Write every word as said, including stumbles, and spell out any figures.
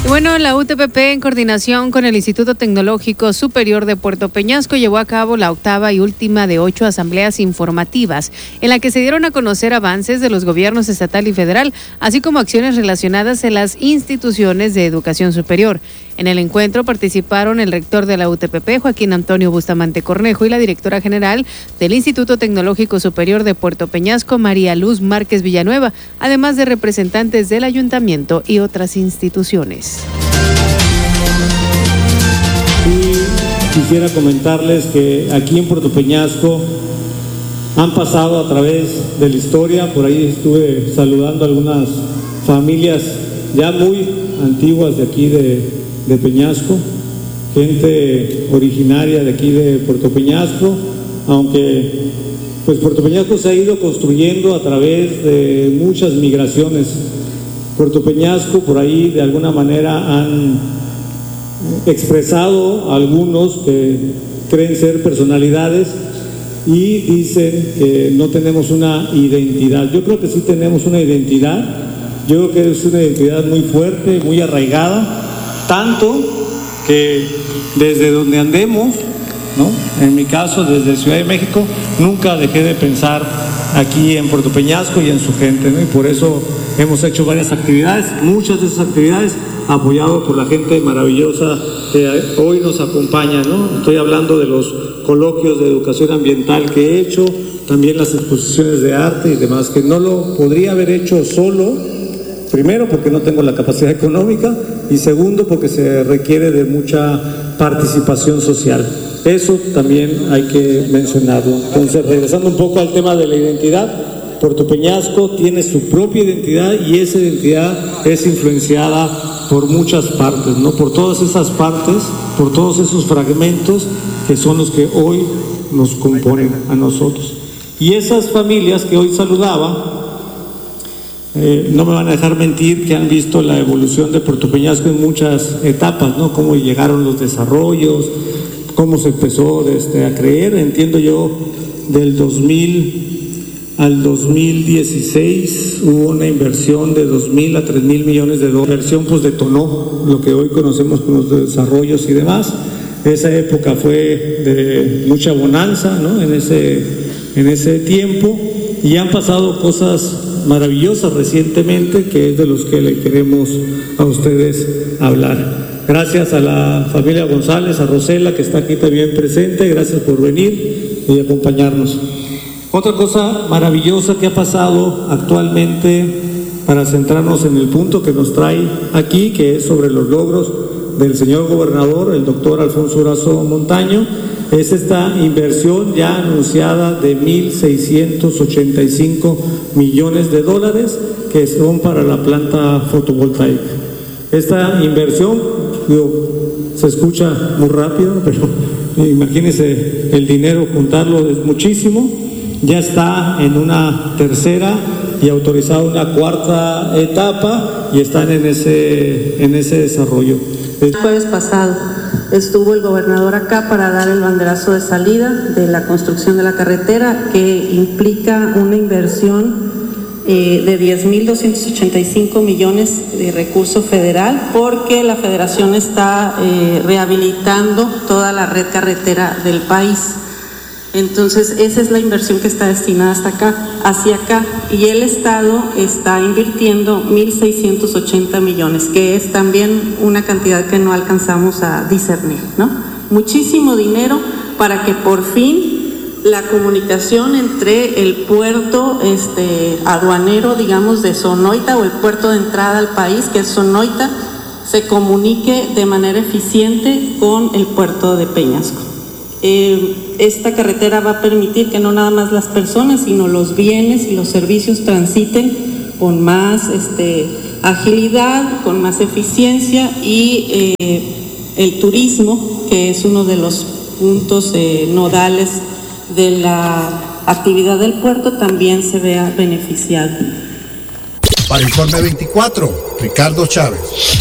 Y bueno, la U T P P, en coordinación con el Instituto Tecnológico Superior de Puerto Peñasco, llevó a cabo la octava y última de ocho asambleas informativas, en la que se dieron a conocer avances de los gobiernos estatal y federal, así como acciones relacionadas en las instituciones de educación superior. En el encuentro participaron el rector de la U T P P, Joaquín Antonio Bustamante Cornejo, y la directora general del Instituto Tecnológico Superior de Puerto Peñasco, María Luz Márquez Villanueva, además de representantes del ayuntamiento y otras instituciones. Y quisiera comentarles que aquí en Puerto Peñasco han pasado a través de la historia, por ahí estuve saludando a algunas familias ya muy antiguas de aquí de, de Peñasco, gente originaria de aquí de Puerto Peñasco, aunque pues Puerto Peñasco se ha ido construyendo a través de muchas migraciones. Puerto Peñasco por ahí de alguna manera han expresado algunos que creen ser personalidades y dicen que no tenemos una identidad. Yo creo que sí tenemos una identidad, yo creo que es una identidad muy fuerte, muy arraigada, tanto que desde donde andemos, ¿no? En mi caso desde Ciudad de México, nunca dejé de pensar aquí en Puerto Peñasco y en su gente, ¿no? Y por eso hemos hecho varias actividades, muchas de esas actividades apoyado por la gente maravillosa que hoy nos acompaña, ¿no? Estoy hablando de los coloquios de educación ambiental que he hecho, también las exposiciones de arte y demás, que no lo podría haber hecho solo, primero porque no tengo la capacidad económica y segundo porque se requiere de mucha participación social. Eso también hay que mencionarlo. Entonces, regresando un poco al tema de la identidad, Puerto Peñasco tiene su propia identidad y esa identidad es influenciada por muchas partes, ¿no? Por todas esas partes, por todos esos fragmentos que son los que hoy nos componen a nosotros. Y esas familias que hoy saludaba, eh, no me van a dejar mentir que han visto la evolución de Puerto Peñasco en muchas etapas, ¿no? Cómo llegaron los desarrollos, cómo se empezó desde a creer, entiendo yo, del dos mil al dos mil dieciséis hubo una inversión de dos mil a tres mil millones de dólares. La inversión pues detonó lo que hoy conocemos como los desarrollos y demás. Esa época fue de mucha bonanza, ¿no? En ese, en ese tiempo, y han pasado cosas maravillosas recientemente, que es de los que le queremos a ustedes hablar. Gracias a la familia González, a Rosela, que está aquí también presente, gracias por venir y acompañarnos. Otra cosa maravillosa que ha pasado actualmente, para centrarnos en el punto que nos trae aquí, que es sobre los logros del señor gobernador, el doctor Alfonso Durazo Montaño, es esta inversión ya anunciada de mil seiscientos ochenta y cinco millones de dólares que son para la planta fotovoltaica. Esta inversión, digo, se escucha muy rápido, pero imagínense el dinero, juntarlo es muchísimo. Ya está en una tercera y autorizada una cuarta etapa y están en ese, en ese desarrollo. El jueves pasado estuvo el gobernador acá para dar el banderazo de salida de la construcción de la carretera, que implica una inversión eh, de diez mil doscientos ochenta y cinco millones de recurso federal, porque la federación está eh, rehabilitando toda la red carretera del país. Entonces, esa es la inversión que está destinada hasta acá, hacia acá, y el Estado está invirtiendo mil seiscientos ochenta millones, que es también una cantidad que no alcanzamos a discernir, ¿no? Muchísimo dinero para que por fin la comunicación entre el puerto este, aduanero, digamos, de Sonoita, o el puerto de entrada al país, que es Sonoita, se comunique de manera eficiente con el puerto de Peñasco. Eh, esta carretera va a permitir que no nada más las personas, sino los bienes y los servicios transiten con más este, agilidad, con más eficiencia, y eh, el turismo, que es uno de los puntos eh, nodales de la actividad del puerto, también se vea beneficiado. Para Informe veinticuatro, Ricardo Chávez.